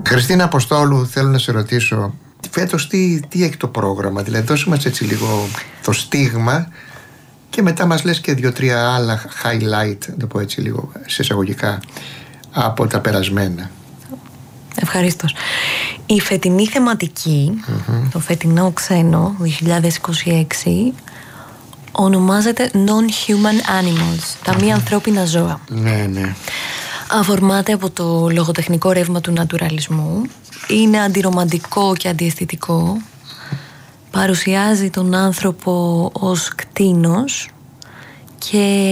Χριστίνα Αποστόλου, θέλω να σε ρωτήσω, φέτος τι έχει το πρόγραμμα? Δηλαδή δώσε μας έτσι λίγο το στίγμα και μετά μας λες και 2-3 άλλα highlight, να το πω έτσι λίγο σε εισαγωγικά, από τα περασμένα. Ευχαρίστως. Η φετινή θεματική, το φετινό ξένο 2026, ονομάζεται Non-Human Animals, τα μη ανθρώπινα ζώα. Ναι. Αφορμάται από το λογοτεχνικό ρεύμα του νατουραλισμού. Είναι αντιρομαντικό και αντιαισθητικό. Παρουσιάζει τον άνθρωπο ως κτήνος και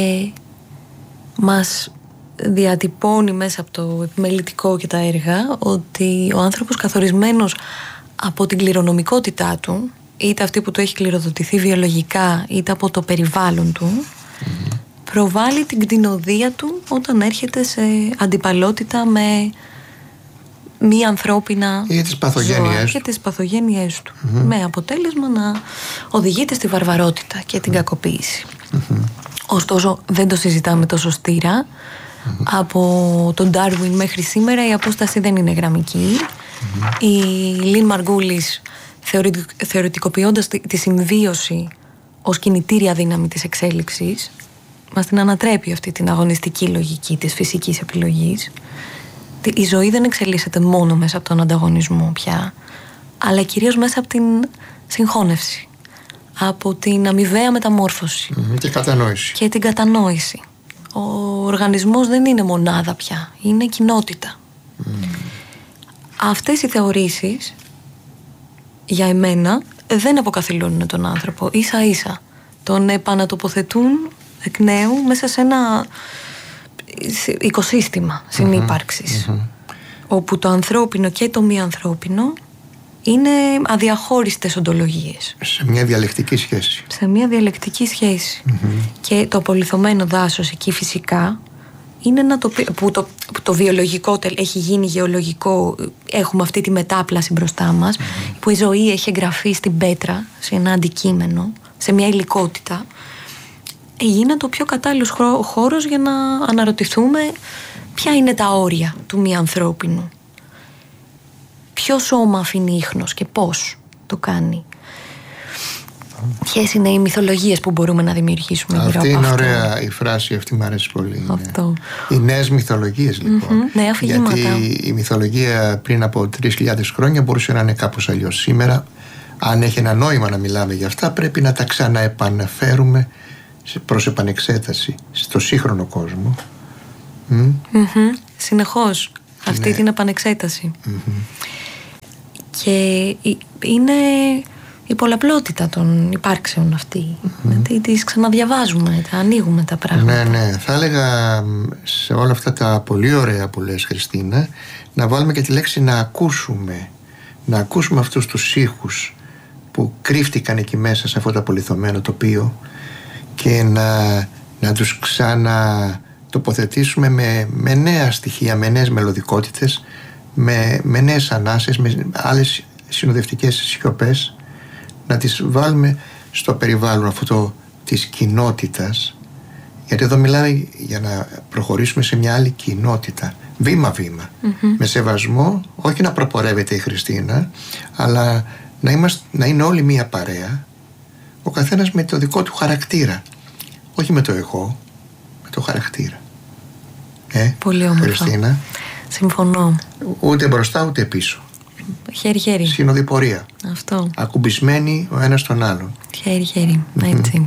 μας διατυπώνει μέσα από το επιμελητικό και τα έργα ότι ο άνθρωπος, καθορισμένος από την κληρονομικότητά του, είτε αυτή που το έχει κληροδοτηθεί βιολογικά είτε από το περιβάλλον του, προβάλλει την κτηνοδία του όταν έρχεται σε αντιπαλότητα με μη ανθρώπινα ζώα και τις παθογένειές του, με αποτέλεσμα να οδηγείται στη βαρβαρότητα και την κακοποίηση. Ωστόσο δεν το συζητάμε τόσο στήρα. Από τον Ντάρουιν μέχρι σήμερα η απόσταση δεν είναι γραμμική. Η Λιν Μαργκούλης, θεωρητικοποιώντας τη συμβίωση ως κινητήρια δύναμη της εξέλιξης, μας την ανατρέπει αυτή την αγωνιστική λογική της φυσικής επιλογής. Η ζωή δεν εξελίσσεται μόνο μέσα από τον ανταγωνισμό πια, αλλά κυρίως μέσα από την συγχώνευση, από την αμοιβαία μεταμόρφωση και την κατανόηση. Ο οργανισμός δεν είναι μονάδα πια, είναι κοινότητα. Αυτές οι θεωρήσεις για εμένα δεν αποκαθιλώνουν τον άνθρωπο, ίσα ίσα τον επανατοποθετούν εκ νέου μέσα σε ένα οικοσύστημα συνύπαρξης, όπου το ανθρώπινο και το μη ανθρώπινο είναι αδιαχώριστες οντολογίες. Σε μια διαλεκτική σχέση. Και το απολιθωμένο δάσος εκεί φυσικά είναι ένα τοπίο που το βιολογικό έχει γίνει γεωλογικό. Έχουμε αυτή τη μετάπλαση μπροστά μας, που η ζωή έχει εγγραφεί στην πέτρα, σε ένα αντικείμενο, σε μια υλικότητα. Γίνεται ο πιο κατάλληλος χώρος για να αναρωτηθούμε ποια είναι τα όρια του μη ανθρώπινου. Ποιο σώμα αφήνει ίχνος και πώς το κάνει. Ποιες είναι οι μυθολογίες που μπορούμε να δημιουργήσουμε γύρω από αυτό. Αυτή είναι ωραία η φράση, αυτή μου αρέσει πολύ. Οι νέες μυθολογίες λοιπόν. Νέα αφηγήματα. Γιατί η μυθολογία πριν από 3.000 χρόνια μπορούσε να είναι κάπως αλλιώς. Σήμερα, αν έχει ένα νόημα να μιλάμε για αυτά, πρέπει να τα ξαναεπαναφέρουμε προς επανεξέταση στο σύγχρονο κόσμο. Συνεχώς αυτή την επανεξέταση. Και είναι η πολλαπλότητα των υπάρξεων αυτή. Δηλαδή τις ξαναδιαβάζουμε, τα ανοίγουμε τα πράγματα. Ναι. Θα έλεγα σε όλα αυτά τα πολύ ωραία που λες, Χριστίνα, να βάλουμε και τη λέξη να ακούσουμε. Να ακούσουμε αυτούς τους ήχους που κρύφτηκαν εκεί μέσα σε αυτό το απολιθωμένο τοπίο και να τους ξανατοποθετήσουμε με νέα στοιχεία, με νέες μελωδικότητες, με νέες ανάσες, με άλλες συνοδευτικές σιωπές, να τις βάλουμε στο περιβάλλον αυτό της κοινότητας, γιατί εδώ μιλάμε για να προχωρήσουμε σε μια άλλη κοινότητα, βήμα-βήμα, με σεβασμό, όχι να προπορεύεται η Χριστίνα, αλλά να είναι όλοι μία παρέα, ο καθένας με το δικό του χαρακτήρα, όχι με το εγώ, με το χαρακτήρα. Πολύ όμορφα. Χριστίνα. Συμφωνώ. Ούτε μπροστά ούτε πίσω. Χέρι-χέρι. Συνοδοιπορία. Αυτό. Ακουμπισμένοι ο ένας τον άλλον. Χέρι-χέρι. Έτσι.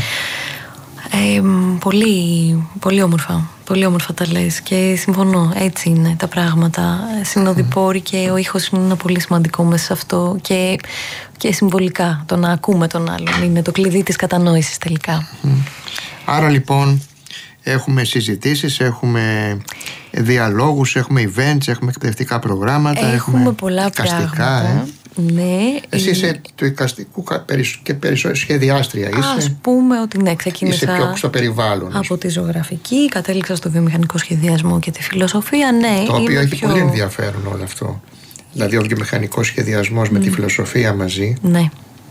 Πολύ, πολύ όμορφα. Πολύ όμορφα τα λες και συμφωνώ. Έτσι είναι τα πράγματα. Συνοδοιπόροι και ο ήχος είναι ένα πολύ σημαντικό μέσα σε αυτό και συμβολικά το να ακούμε τον άλλον είναι το κλειδί της κατανόησης τελικά. Άρα λοιπόν έχουμε συζητήσεις, έχουμε διαλόγους, έχουμε events, έχουμε εκπαιδευτικά προγράμματα, έχουμε πολλά εικαστικά, πράγματα. Ναι. Εσύ είσαι του εικαστικού και περισσότερο σχεδιάστρια είσαι. Ας πούμε ότι ναι, ξεκίνησα είσαι πιο στο περιβάλλον. Από τη ζωγραφική, κατέληξα στο βιομηχανικό σχεδιασμό και τη φιλοσοφία, ναι. Το οποίο έχει πολύ ενδιαφέρον όλο αυτό. Δηλαδή ο βιομηχανικός σχεδιασμός με τη φιλοσοφία μαζί. Ναι.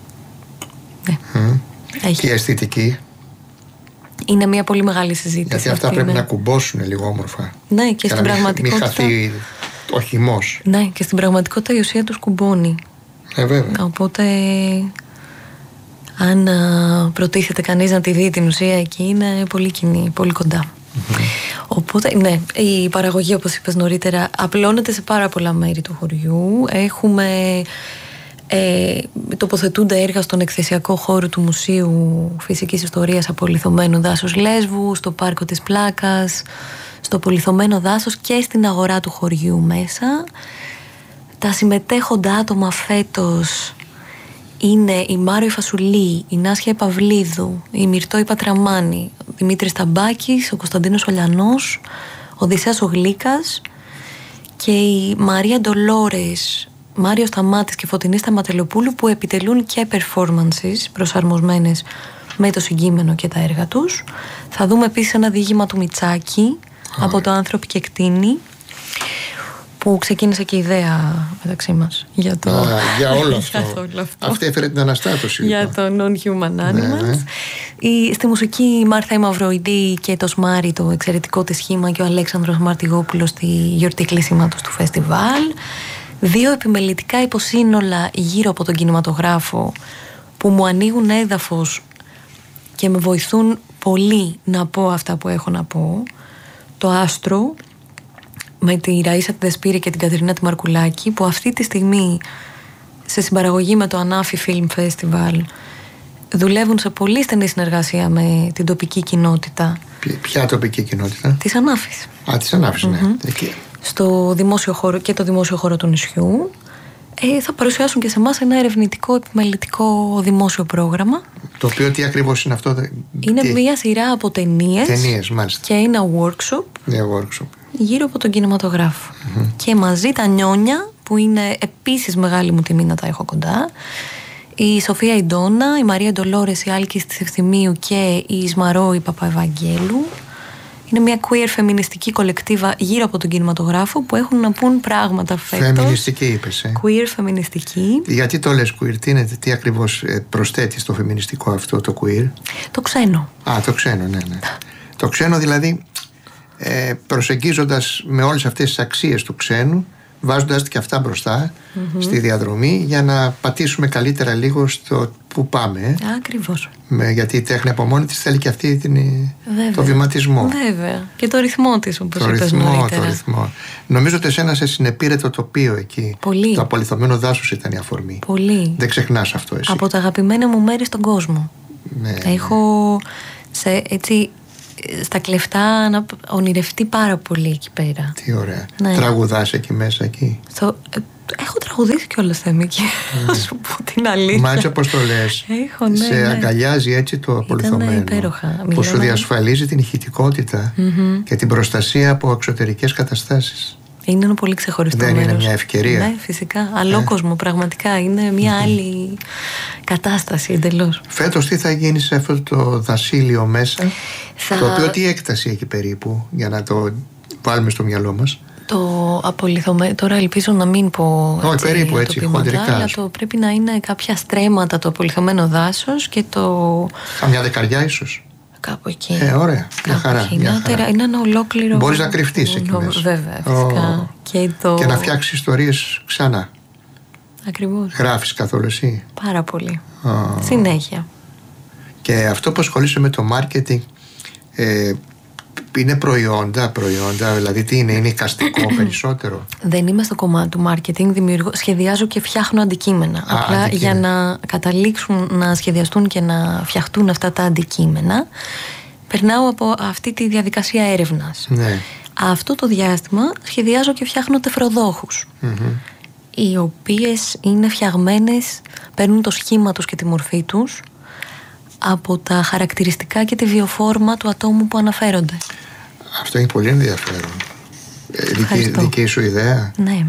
Και η αισθητική. Είναι μια πολύ μεγάλη συζήτηση. Γιατί αυτά πρέπει να κουμπώσουν λίγο όμορφα. Ναι, και στην πραγματικότητα. Μην χαθεί Ο χυμός. Ναι, και στην πραγματικότητα η ουσία του σκουμπώνει. Βέβαια. Οπότε, αν προτίθεται κανείς να τη δει την ουσία εκεί, είναι πολύ κοινή, πολύ κοντά. Οπότε, ναι, η παραγωγή, όπως είπες νωρίτερα, απλώνεται σε πάρα πολλά μέρη του χωριού. Έχουμε τοποθετούνται έργα στον εκθεσιακό χώρο του Μουσείου Φυσικής Ιστορίας Απολιθωμένου Δάσους Λέσβου, στο πάρκο της Πλάκας, στο Πολιθωμένο Δάσος και στην αγορά του χωριού μέσα. Τα συμμετέχοντα άτομα φέτος είναι η Μάριο Φασουλή, η Νάσια Παυλίδου, η Μυρτώ Πατραμάνη, ο Δημήτρης Ταμπάκης, ο Κωνσταντίνος Ολιανός, ο Οδυσσέας ο Γλύκας και η Μαρία Ντολόρες, Μάριος Σταμάτης και Φωτεινή Σταματελοπούλου, που επιτελούν και performances προσαρμοσμένες με το συγκείμενο και τα έργα τους. Θα δούμε επίσης ένα διήγημα του Μιτσάκη από το «Άνθρωποι και κτήνη», που ξεκίνησε και η ιδέα μεταξύ μας για όλο αυτό. Αυτή έφερε την αναστάτωση. Για το Non-Human Animals. Στη μουσική η Μάρθα Μαυροειδή και το Σμάρι, το εξαιρετικό της σχήμα, και ο Αλέξανδρος Μαρτιγόπουλος στη γιορτή κλεισίματος του φεστιβάλ. 2 επιμελητικά υποσύνολα γύρω από τον κινηματογράφο που μου ανοίγουν έδαφος και με βοηθούν πολύ να πω αυτά που έχω να πω. Το Άστρο με τη Ραΐσα τη Δεσπύρη και την Κατερίνα τη Μαρκουλάκη, που αυτή τη στιγμή σε συμπαραγωγή με το Ανάφη Film Festival δουλεύουν σε πολύ στενή συνεργασία με την τοπική κοινότητα. Ποια τοπική κοινότητα? Της Ανάφης. Της Ανάφης, ναι. Εκεί. Στο δημόσιο χώρο και το δημόσιο χώρο του νησιού. Θα παρουσιάσουν και σε εμάς ένα ερευνητικό επιμελητικό δημόσιο πρόγραμμα. Το οποίο τι ακριβώς είναι αυτό? Είναι μια σειρά από ταινίες μάλιστα. Και ένα workshop. Γύρω από τον κινηματογράφο. Και μαζί τα Νιόνια, που είναι επίσης μεγάλη μου τιμή να τα έχω κοντά. Η Σοφία Ιντώνα, η Μαρία Ντολόρες, η Άλκης της Ευθυμίου και η Ισμαρό η Παπαευαγγέλου. Είναι μια queer φεμινιστική κολεκτίβα γύρω από τον κινηματογράφο που έχουν να πούν πράγματα φέτος. Φεμινιστική είπες, Queer φεμινιστική. Γιατί το λες queer, τι ακριβώς προσθέτει στο φεμινιστικό αυτό το queer? Το ξένο. Το ξένο, ναι. Το ξένο δηλαδή, προσεγγίζοντας με όλες αυτές τις αξίες του ξένου, βάζοντας και αυτά μπροστά στη διαδρομή, για να πατήσουμε καλύτερα λίγο στο που πάμε. Ακριβώς. Γιατί η τέχνη από μόνη της θέλει και αυτή το βηματισμό. Βέβαια. Και το ρυθμό της, όπως είπες Το νωρίτερα. ρυθμό. Νομίζω ότι εσένα σε συνεπήρε το τοπίο εκεί. Πολύ. Το απολιθωμένο δάσος ήταν η αφορμή. Πολύ. Δεν ξεχνάς αυτό εσύ? Από τα αγαπημένα μου μέρη στον κόσμο. Ναι. Έχω στα κλεφτά να ονειρευτεί πάρα πολύ εκεί πέρα. Τι ωραία. Ναι. Τραγουδάς εκεί μέσα εκεί? Έχω τραγουδήσει κιόλας Θέμη εκεί. Να σου πω την αλήθεια. Μα έτσι όπως το λες, σε αγκαλιάζει έτσι το απολιθωμένο. Ήταν υπέροχα. Που σου διασφαλίζει την ηχητικότητα και την προστασία από εξωτερικές καταστάσεις. Είναι ένα πολύ ξεχωριστό μέρος. μέρος. Είναι μια ευκαιρία. Ναι, φυσικά. Αλόκοσμο, πραγματικά. Είναι μια άλλη κατάσταση εντελώς. Φέτος τι θα γίνει σε αυτό το δασίλειο μέσα? Το οποίο τι έκταση έχει περίπου, για να το βάλουμε στο μυαλό μας? Το απολιθωμένο, τώρα ελπίζω να μην πω έτσι, περίπου έτσι, χοντρικά. Αλλά το πρέπει να είναι κάποια στρέμματα το απολιθωμένο δάσος και το... Καμιά 10 ίσως. Κάπου εκεί. Ωραία, μια χαρά. Είναι ένα ολόκληρο... Μπορείς να κρυφτείς εκεί μέσα. Βέβαια, φυσικά. Και να φτιάξεις ιστορίες ξανά. Ακριβώς. Γράφεις καθόλου εσύ? Πάρα πολύ. Συνέχεια. Και αυτό που ασχολείσαι με το marketing, είναι προϊόντα, δηλαδή τι είναι εικαστικό περισσότερο? Δεν είμαι στο κομμάτι του marketing, σχεδιάζω και φτιάχνω αντικείμενα. Απλά για να καταλήξουν να σχεδιαστούν και να φτιαχτούν αυτά τα αντικείμενα, περνάω από αυτή τη διαδικασία έρευνας. Ναι. Αυτό το διάστημα σχεδιάζω και φτιάχνω τεφροδόχους, οι οποίες είναι φτιαγμένες, παίρνουν το σχήμα τους και τη μορφή τους από τα χαρακτηριστικά και τη βιοφόρμα του ατόμου που αναφέρονται. Αυτό είναι πολύ ενδιαφέρον. Δική σου ιδέα? Ναι.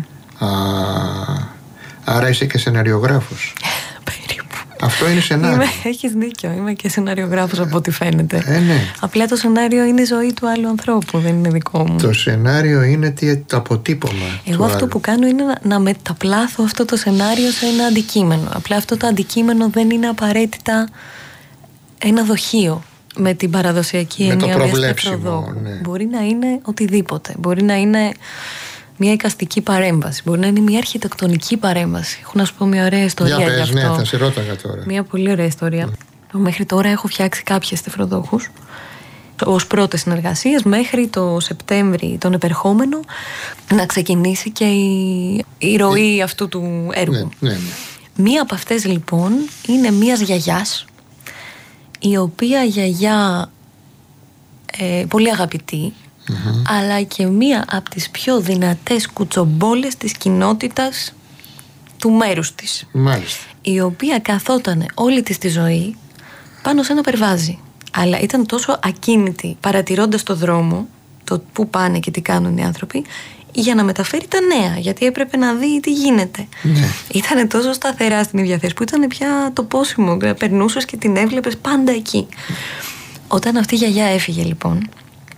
Άρα είσαι και σεναριογράφος? Περίπου. Αυτό είναι σενάριο. Έχεις δίκιο, είμαι και σεναριογράφος από ό,τι φαίνεται. Ναι. Απλά το σενάριο είναι η ζωή του άλλου ανθρώπου, δεν είναι δικό μου. Το σενάριο είναι το αποτύπωμα. Εγώ αυτό άλλου που κάνω είναι να μεταπλάθω αυτό το σενάριο σε ένα αντικείμενο. Απλά αυτό το αντικείμενο δεν είναι απαραίτητα ένα δοχείο με την παραδοσιακή έννοια μιας τεφροδόχου. Ναι. Μπορεί να είναι οτιδήποτε. Μπορεί να είναι μια εικαστική παρέμβαση. Μπορεί να είναι μια αρχιτεκτονική παρέμβαση. Έχω να σου πω μια ωραία ιστορία για αυτό. Ναι, θα σε ρώταγα τώρα. Μια πολύ ωραία ιστορία. Μέχρι τώρα έχω φτιάξει κάποιες τεφροδόχους ως πρώτες συνεργασίες, μέχρι το Σεπτέμβρη τον επερχόμενο να ξεκινήσει και η ροή αυτού του έργου. Ναι. Μία από αυτές λοιπόν είναι μίας γιαγιάς, η οποία γιαγιά πολύ αγαπητή, αλλά και μία από τις πιο δυνατές κουτσομπόλες της κοινότητας του μέρους της. Μάλιστα. Η οποία καθότανε όλη της τη ζωή πάνω σε ένα περβάζι. Αλλά ήταν τόσο ακίνητη, παρατηρώντας το δρόμο, το πού πάνε και τι κάνουν οι άνθρωποι, για να μεταφέρει τα νέα, γιατί έπρεπε να δει τι γίνεται. Ναι. Ήταν τόσο σταθερά στην ίδια θέση που ήταν πια το πόσιμο. Περνούσες και την έβλεπες πάντα εκεί. Όταν αυτή η γιαγιά έφυγε λοιπόν,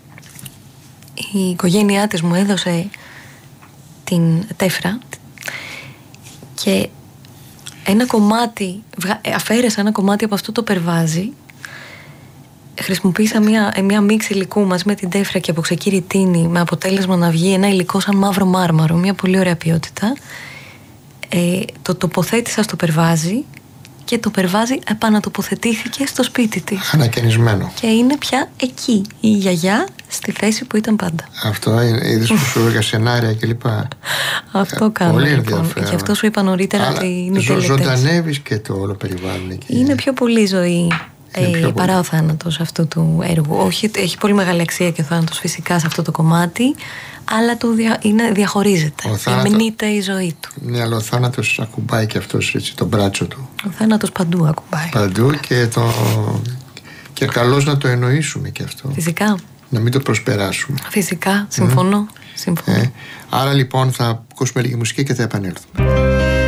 η οικογένειά της μου έδωσε την τέφρα και ένα κομμάτι, αφαίρεσα ένα κομμάτι από αυτό το περβάζι. Χρησιμοποίησα μια μίξη υλικού μαζί με την τέφρα και αποξεκύρη τίνη, με αποτέλεσμα να βγει ένα υλικό σαν μαύρο μάρμαρο, μια πολύ ωραία ποιότητα. Το τοποθέτησα στο περβάζι και το περβάζι επανατοποθετήθηκε στο σπίτι της. Ανακαινισμένο. Και είναι πια εκεί η γιαγιά, στη θέση που ήταν πάντα. Αυτό είδες που σου έλεγα σενάρια κλπ. Αυτό κάνω. Πολύ λοιπόν. ενδιαφέρον. Και αυτό σου είπα νωρίτερα ότι είναι τελετές. Ζωντανεύεις και το όλο περιβάλλον εκεί. Είναι πιο πολύ ζωή παρά ο θάνατος αυτού του έργου. Όχι, έχει πολύ μεγάλη αξία και ο θάνατος φυσικά σε αυτό το κομμάτι, αλλά διαχωρίζεται. Μνείται η ζωή του. Ναι, αλλά ο θάνατος ακουμπάει και αυτός έτσι, τον μπράτσο του. Ο θάνατος παντού ακουμπάει. Παντού και καλώς να το εννοήσουμε και αυτό. Φυσικά. Να μην το προσπεράσουμε. Φυσικά, συμφωνώ. Άρα λοιπόν θα ακούσουμε λίγη μουσική και θα επανέλθουμε.